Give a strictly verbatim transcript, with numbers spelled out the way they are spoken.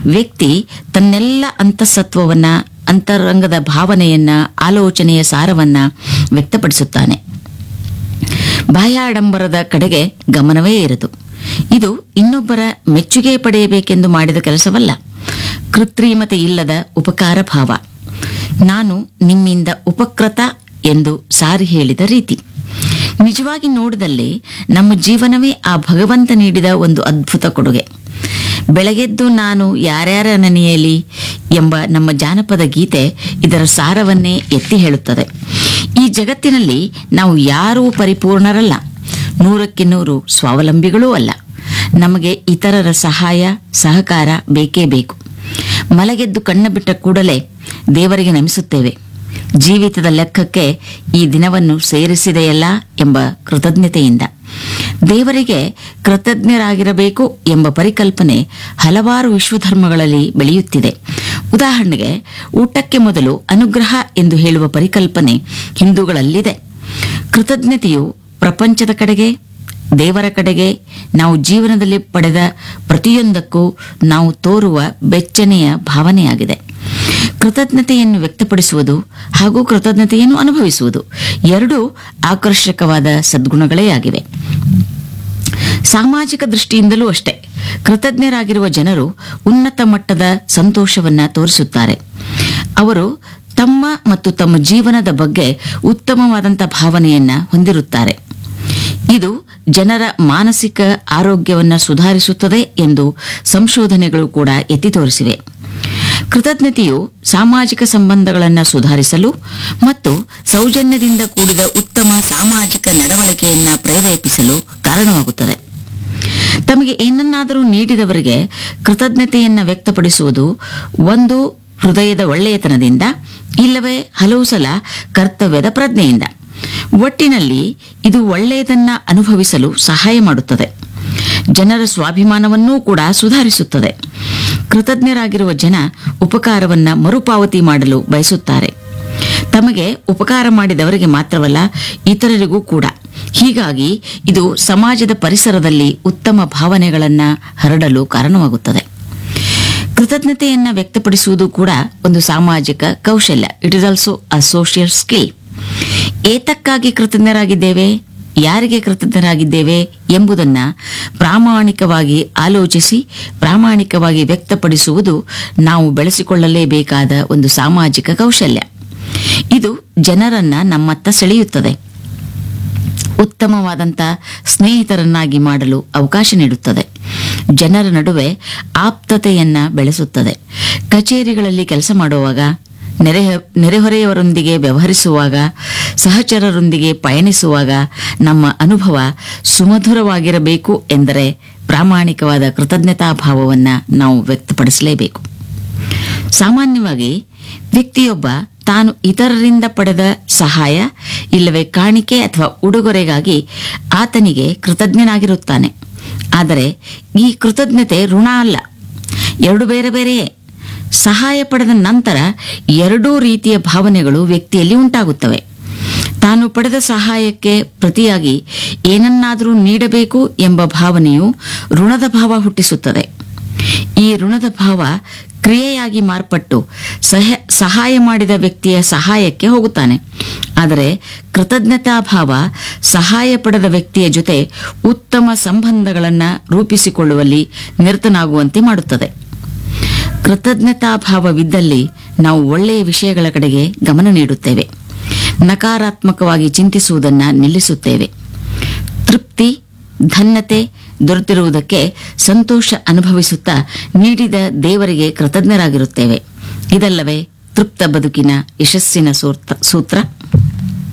ವ್ಯಕ್ತಿ ತನ್ನೆಲ್ಲ ಅಂತಸತ್ವವನ್ನ, ಅಂತರಂಗದ ಭಾವನೆಯನ್ನ, ಆಲೋಚನೆಯ ಸಾರವನ್ನ ವ್ಯಕ್ತಪಡಿಸುತ್ತಾನೆ. ಬಾಹ್ಯಾಡಂಬರದ ಕಡೆಗೆ ಗಮನವೇ ಇರದು. ಇದು ಇನ್ನೊಬ್ಬರ ಮೆಚ್ಚುಗೆ ಪಡೆಯಬೇಕೆಂದು ಮಾಡಿದ ಕೆಲಸವಲ್ಲ, ಕೃತ್ರಿಮತೆ ಇಲ್ಲದ ಉಪಕಾರ ಭಾವ. ನಾನು ನಿಮ್ಮಿಂದ ಉಪಕೃತ ಎಂದು ಸಾರಿ ಹೇಳಿದ ರೀತಿ. ನಿಜವಾಗಿ ನೋಡಿದಲ್ಲಿ ನಮ್ಮ ಜೀವನವೇ ಆ ಭಗವಂತ ನೀಡಿದ ಒಂದು ಅದ್ಭುತ ಕೊಡುಗೆ. ಬೆಳಗೆದ್ದು ನಾನು ಯಾರ್ಯಾರ ನೆನೆಯಲಿ ಎಂಬ ನಮ್ಮ ಜಾನಪದ ಗೀತೆ ಇದರ ಸಾರವನ್ನೇ ಎತ್ತಿ ಹೇಳುತ್ತದೆ. ಈ ಜಗತ್ತಿನಲ್ಲಿ ನಾವು ಯಾರೂ ಪರಿಪೂರ್ಣರಲ್ಲ, ನೂರಕ್ಕೆ ನೂರು ಸ್ವಾವಲಂಬಿಗಳೂ ಅಲ್ಲ. ನಮಗೆ ಇತರರ ಸಹಾಯ ಸಹಕಾರ ಬೇಕೇ ಬೇಕು. ಮಲಗೆದ್ದು ಕಣ್ಣ ಬಿಟ್ಟ ಕೂಡಲೇ ದೇವರಿಗೆ ನಮಿಸುತ್ತೇವೆ. ಜೀವಿತದ ಲೆಕ್ಕಕ್ಕೆ ಈ ದಿನವನ್ನು ಸೇರಿಸಿದೆಯಲ್ಲ ಎಂಬ ಕೃತಜ್ಞತೆಯಿಂದ. ದೇವರಿಗೆ ಕೃತಜ್ಞರಾಗಿರಬೇಕು ಎಂಬ ಪರಿಕಲ್ಪನೆ ಹಲವಾರು ವಿಶ್ವಧರ್ಮಗಳಲ್ಲಿ ಬೆಳೆಯುತ್ತಿದೆ. ಉದಾಹರಣೆಗೆ, ಊಟಕ್ಕೆ ಮೊದಲು ಅನುಗ್ರಹ ಎಂದು ಹೇಳುವ ಪರಿಕಲ್ಪನೆ ಹಿಂದೂಗಳಲ್ಲಿದೆ. ಕೃತಜ್ಞತೆಯು ಪ್ರಪಂಚದ ಕಡೆಗೆ, ದೇವರ ಕಡೆಗೆ, ನಾವು ಜೀವನದಲ್ಲಿ ಪಡೆದ ಪ್ರತಿಯೊಂದಕ್ಕೂ ನಾವು ತೋರುವ ಬೆಚ್ಚನೆಯ ಭಾವನೆಯಾಗಿದೆ. ಕೃತಜ್ಞತೆಯನ್ನು ವ್ಯಕ್ತಪಡಿಸುವುದು ಹಾಗೂ ಕೃತಜ್ಞತೆಯನ್ನು ಅನುಭವಿಸುವುದು ಎರಡೂ ಆಕರ್ಷಕವಾದ ಸದ್ಗುಣಗಳೇ ಆಗಿವೆ. ಸಾಮಾಜಿಕ ದೃಷ್ಟಿಯಿಂದಲೂ ಅಷ್ಟೇ. ಕೃತಜ್ಞರಾಗಿರುವ ಜನರು ಉನ್ನತ ಮಟ್ಟದ ಸಂತೋಷವನ್ನ ತೋರಿಸುತ್ತಾರೆ. ಅವರು ತಮ್ಮ ಮತ್ತು ತಮ್ಮ ಜೀವನದ ಬಗ್ಗೆ ಉತ್ತಮವಾದಂಥ ಭಾವನೆಯನ್ನ ಹೊಂದಿರುತ್ತಾರೆ. ಇದು ಜನರ ಮಾನಸಿಕ ಆರೋಗ್ಯವನ್ನು ಸುಧಾರಿಸುತ್ತದೆ ಎಂದು ಸಂಶೋಧನೆಗಳು ಕೂಡ ಎತ್ತಿ ತೋರಿಸಿವೆ. ಕೃತಜ್ಞತೆಯು ಸಾಮಾಜಿಕ ಸಂಬಂಧಗಳನ್ನು ಸುಧಾರಿಸಲು ಮತ್ತು ಸೌಜನ್ಯದಿಂದ ಕೂಡಿದ ಉತ್ತಮ ಸಾಮಾಜಿಕ ನಡವಳಿಕೆಯನ್ನ ಪ್ರೇರೇಪಿಸಲು ಕಾರಣವಾಗುತ್ತದೆ. ತಮಗೆ ಏನನ್ನಾದರೂ ನೀಡಿದವರಿಗೆ ಕೃತಜ್ಞತೆಯನ್ನ ವ್ಯಕ್ತಪಡಿಸುವುದು ಒಂದು ಹೃದಯದ ಒಳ್ಳೆಯತನದಿಂದ, ಇಲ್ಲವೇ ಹಲವು ಸಲ ಕರ್ತವ್ಯದ ಪ್ರಜ್ಞೆಯಿಂದ. ಒಟ್ಟಿನಲ್ಲಿ ಇದು ಒಳ್ಳೆಯದನ್ನ ಅನುಭವಿಸಲು ಸಹಾಯ ಮಾಡುತ್ತದೆ. ಜನರ ಸ್ವಾಭಿಮಾನವನ್ನೂ ಕೂಡ ಸುಧಾರಿಸುತ್ತದೆ. ಕೃತಜ್ಞರಾಗಿರುವ ಜನ ಉಪಕಾರವನ್ನ ಮರುಪಾವತಿ ಮಾಡಲು ಬಯಸುತ್ತಾರೆ. ತಮಗೆ ಉಪಕಾರ ಮಾಡಿದವರಿಗೆ ಮಾತ್ರವಲ್ಲ, ಇತರರಿಗೂ ಕೂಡ. ಹೀಗಾಗಿ ಇದು ಸಮಾಜದ ಪರಿಸರದಲ್ಲಿ ಉತ್ತಮ ಭಾವನೆಗಳನ್ನ ಹರಡಲು ಕಾರಣವಾಗುತ್ತದೆ. ಕೃತಜ್ಞತೆಯನ್ನ ವ್ಯಕ್ತಪಡಿಸುವುದು ಕೂಡ ಒಂದು ಸಾಮಾಜಿಕ ಕೌಶಲ್ಯ. It is also a social skill. ಏತಕ್ಕಾಗಿ ಕೃತಜ್ಞರಾಗಿದ್ದೇವೆ, ಯಾರಿಗೆ ಕೃತಜ್ಞರಾಗಿದ್ದೇವೆ ಎಂಬುದನ್ನ ಪ್ರಾಮಾಣಿಕವಾಗಿ ಆಲೋಚಿಸಿ ಪ್ರಾಮಾಣಿಕವಾಗಿ ವ್ಯಕ್ತಪಡಿಸುವುದು ನಾವು ಬೆಳೆಸಿಕೊಳ್ಳಲೇಬೇಕಾದ ಒಂದು ಸಾಮಾಜಿಕ ಕೌಶಲ್ಯ. ಇದು ಜನರನ್ನ ನಮ್ಮತ್ತ ಸೆಳೆಯುತ್ತದೆ, ಉತ್ತಮವಾದಂಥ ಸ್ನೇಹಿತರನ್ನಾಗಿ ಮಾಡಲು ಅವಕಾಶ ನೀಡುತ್ತದೆ, ಜನರ ನಡುವೆ ಆಪ್ತತೆಯನ್ನ ಬೆಳೆಸುತ್ತದೆ. ಕಚೇರಿಗಳಲ್ಲಿ ಕೆಲಸ ಮಾಡುವಾಗ, ನೆರೆ ನೆರೆಹೊರೆಯವರೊಂದಿಗೆ ವ್ಯವಹರಿಸುವಾಗ, ಸಹಚರರೊಂದಿಗೆ ಪಯಣಿಸುವಾಗ ನಮ್ಮ ಅನುಭವ ಸುಮಧುರವಾಗಿರಬೇಕು ಎಂದರೆ ಪ್ರಾಮಾಣಿಕವಾದ ಕೃತಜ್ಞತಾ ಭಾವವನ್ನು ನಾವು ವ್ಯಕ್ತಪಡಿಸಲೇಬೇಕು. ಸಾಮಾನ್ಯವಾಗಿ ವ್ಯಕ್ತಿಯೊಬ್ಬ ತಾನು ಇತರರಿಂದ ಪಡೆದ ಸಹಾಯ ಇಲ್ಲವೇ ಕಾಣಿಕೆ ಅಥವಾ ಉಡುಗೊರೆಗಾಗಿ ಆತನಿಗೆ ಕೃತಜ್ಞನಾಗಿರುತ್ತಾನೆ. ಆದರೆ ಈ ಕೃತಜ್ಞತೆ ಋಣ ಅಲ್ಲ, ಎರಡು ಬೇರೆ ಬೇರೆಯೇ. ಸಹಾಯ ಪಡೆದ ನಂತರ ಎರಡೂ ರೀತಿಯ ಭಾವನೆಗಳು ವ್ಯಕ್ತಿಯಲ್ಲಿ ಉಂಟಾಗುತ್ತವೆ. ತಾನು ಪಡೆದ ಸಹಾಯಕ್ಕೆ ಪ್ರತಿಯಾಗಿ ಏನನ್ನಾದರೂ ನೀಡಬೇಕು ಎಂಬ ಭಾವನೆಯು ಋಣದ ಭಾವ ಹುಟ್ಟಿಸುತ್ತದೆ. ಈ ಋಣದ ಭಾವ ಕ್ರಿಯೆಯಾಗಿ ಮಾರ್ಪಟ್ಟು ಸಹ ಸಹಾಯ ಮಾಡಿದ ವ್ಯಕ್ತಿಯ ಸಹಾಯಕ್ಕೆ ಹೋಗುತ್ತಾನೆ. ಆದರೆ ಕೃತಜ್ಞತಾ ಭಾವ ಸಹಾಯ ಪಡೆದ ವ್ಯಕ್ತಿಯ ಜೊತೆ ಉತ್ತಮ ಸಂಬಂಧಗಳನ್ನು ರೂಪಿಸಿಕೊಳ್ಳುವಲ್ಲಿ ನಿರತನಾಗುವಂತೆ ಮಾಡುತ್ತದೆ. ಕೃತಜ್ಞತಾ ಭಾವವಿದ್ದಲ್ಲಿ ನಾವು ಒಳ್ಳೆಯ ವಿಷಯಗಳ ಕಡೆಗೆ ಗಮನ ನೀಡುತ್ತೇವೆ, ನಕಾರಾತ್ಮಕವಾಗಿ ಚಿಂತಿಸುವುದನ್ನು ನಿಲ್ಲಿಸುತ್ತೇವೆ. ತೃಪ್ತಿ, ಧನ್ಯತೆ ದೊರೆತಿರುವುದಕ್ಕೆ ಸಂತೋಷ ಅನುಭವಿಸುತ್ತಾ ನೀಡಿದ ದೇವರಿಗೆ ಕೃತಜ್ಞರಾಗಿರುತ್ತೇವೆ. ಇದಲ್ಲವೇ ತೃಪ್ತ ಬದುಕಿನ ಯಶಸ್ಸಿನ ಸೂತ್ರ